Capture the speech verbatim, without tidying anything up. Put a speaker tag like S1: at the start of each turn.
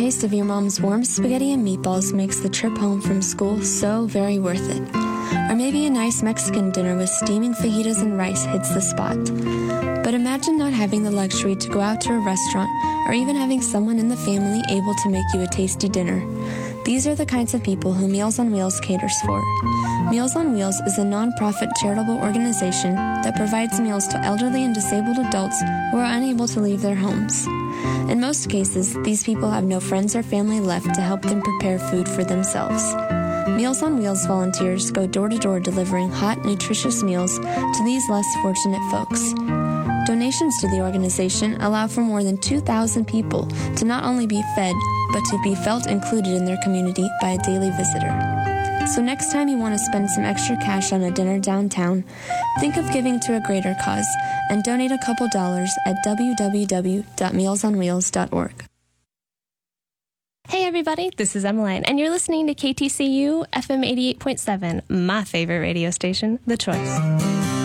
S1: taste of your mom's warm spaghetti and meatballs makes the trip home from school so very worth it. Or maybe a nice Mexican dinner with steaming fajitas and rice hits the spot. But imagine not having the luxury to go out to a restaurant or even having someone in the family able to make you a tasty dinner. These are the kinds of people who Meals on Wheels caters for. Meals on Wheels is a non-profit charitable organization that provides meals to elderly and disabled adults who are unable to leave their homes. In most cases, these people have no friends or family left to help them prepare food for themselves. Meals on Wheels volunteers go door-to-door delivering hot, nutritious meals to these less fortunate folks. Donations to the organization allow for more than two thousand people to not only be fed, but to be felt included in their community by a daily visitor. So next time you want to spend some extra cash on a dinner downtown, think of giving to a greater cause and donate a couple dollars at w w w dot meals on wheels dot org.
S2: Hey everybody, this is Emmeline, and you're listening to K T C U F M eighty-eight point seven, my favorite radio station, The Choice.